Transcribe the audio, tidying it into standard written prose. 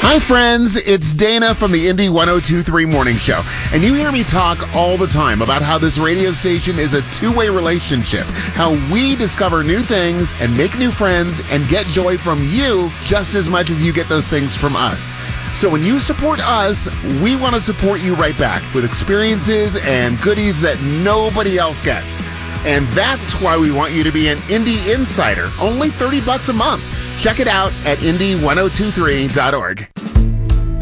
Hi friends, it's Dana from the Indie 1023 Morning Show, and you hear me talk all the time about how this radio station is a two-way relationship, how we discover new things and make new friends and get joy from you just as much as you get those things from us. So when you support us, we want to support you right back with experiences and goodies that nobody else gets. And that's why we want you to be an Indie Insider, only $30 a month. Check it out at indie1023.org.